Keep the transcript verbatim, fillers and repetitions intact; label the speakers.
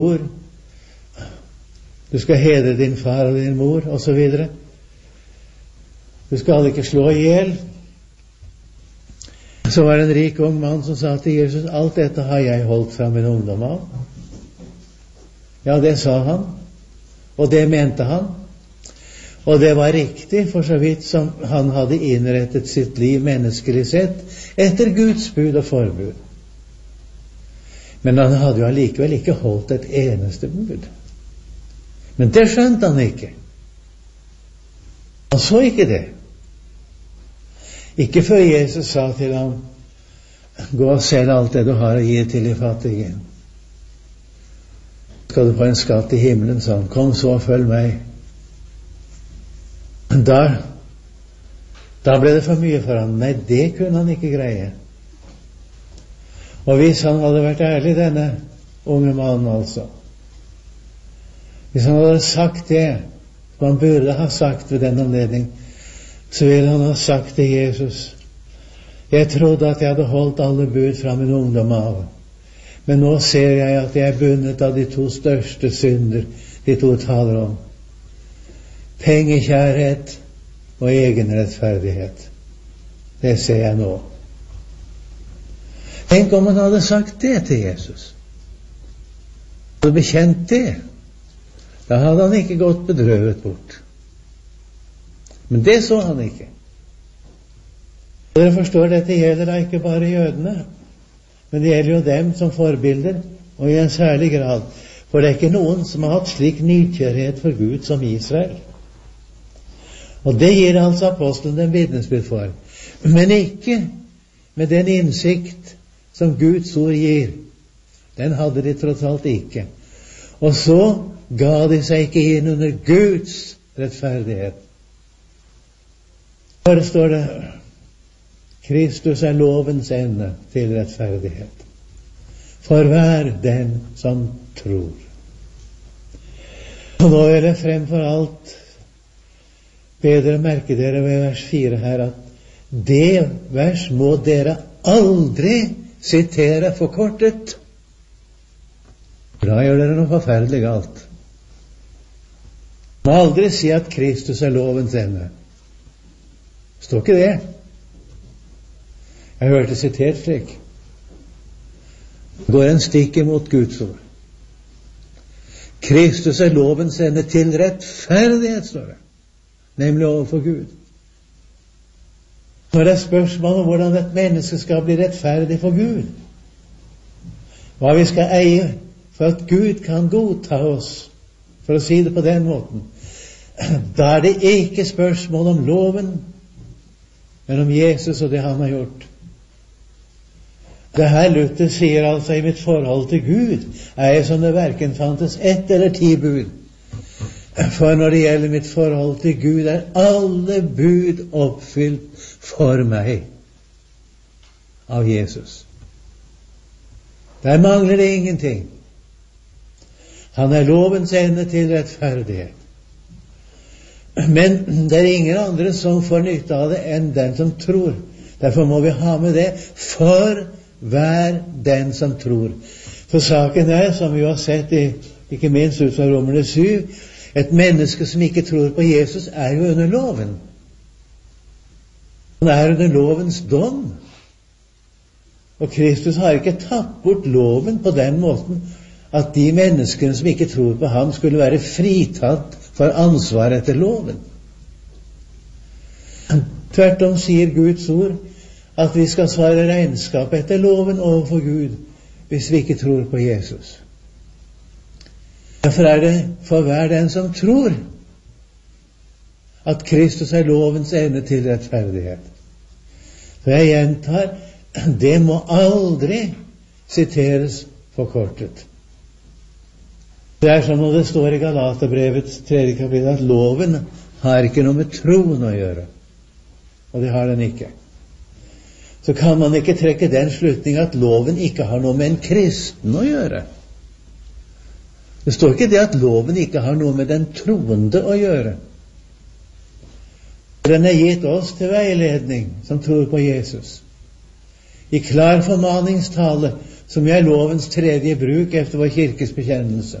Speaker 1: mor. Du skal hedre din far og din mor, og så videre. Du skal ikke slå i hjel. Så var det en rik ung mann som sa til Jesus, alt dette har jeg holdt fra min ungdom av. Ja, det sa han, og det mente han. Og det var riktig, for så vidt som han hadde innrettet sitt liv menneskelig sett, etter Guds bud og forbud. Men han hadde jo allikevel ikke holdt et eneste bud. Men det skjønte han ikke. Han så ikke det. Ikke før Jesus sa til ham, gå og selg alt det du har og gi til de fattige. Skal du få en skatt i himmelen, sa han. Kom så og følg meg. Da, da ble det for mye for ham. Nei, det kunne han ikke greie. Og hvis han hadde vært ærlig, denne unge mannen altså, hvis han hadde sagt det som han burde ha sagt ved den anledning, så ville han ha sagt til Jesus, jeg trodde at jeg hadde holdt alle bud fra min ungdom av, men nå ser jeg at jeg er bundet av de to største synder de to taler om. Pengekjærhet og egenrettferdighet. Det ser jeg nå. Tenk om han hadde sagt det til Jesus. Hadde bekjent det. Da hadde han ikke gått bedrøvet bort. Men det så han ikke. Dere forstår, dette gjelder da ikke bare jødene, men det gjelder jo dem som forbilder, og i en særlig grad. For det er ikke noen som har hatt slik nidkjærhet for Gud som Israel. Og det gir altså apostelen den vitnesbyrd for. Men ikke med den innsikt som Guds ord gir. Den hadde de tross alt ikke. Og så ga de seg ikke inn under Guds rettferdighet. Her står det, Kristus er lovens ende til rettferdighet. For hver den som tror. Og nå er det fremfor alt bedre merke dere ved vers fire her, at det vers må dere aldri sitere forkortet. Da gjør dere noe forferdelig galt. Må aldri si at Kristus er lovens ende. Står ikke det? Jeg hørte sitert slik. Det går en stikk imot Guds ord. Kristus er lovens ende til rettferdighet, står det. Nemlig overfor Gud. Når det er spørsmål om hvordan et menneske skal bli rettferdig for Gud, hva vi skal eie for at Gud kan godta oss, for å si det på den måten, da er det ikke spørsmål om loven, men om Jesus og det han har gjort. Det her Luther sier altså, i mitt forhold til Gud er jeg som det hverken fantes ett eller ti bud. For når det gjelder mitt forhold til Gud, er alle bud oppfylt for meg av Jesus. Der mangler det ingenting. Han er lovens ende til rettferdighet. Men det er ingen andre som får nytte av det enn den som tror. Derfor må vi ha med det for hver den som tror. For saken er, som vi har sett i, ikke minst ut fra Romerne syv, et menneske som ikke tror på Jesus er jo under loven. Han er under lovens dom. Og Kristus har ikke tatt bort loven på den måten at de menneskene som ikke tror på ham skulle være fritatt for ansvar etter loven. Tvert om sier Guds ord at vi skal svare regnskap etter loven overfor Gud hvis vi ikke tror på Jesus. Derfor er det for hver den som tror at Kristus er lovens ende til rettferdighet. For jeg gjentar, det må aldri siteres forkortet. Det er som når det står i Galaterbrevets tredje kapittel at loven har ikke noe med troen å gjøre. Og det har den ikke. Så kan man ikke trekke den slutning at loven ikke har noe med en kristen å gjøre. Det står ikke det at loven ikke har noe med den troende å gjøre. Den er gitt oss til veiledning som tror på Jesus. I klar formaningstale som er lovens tredje bruk efter vår kirkes bekjennelse.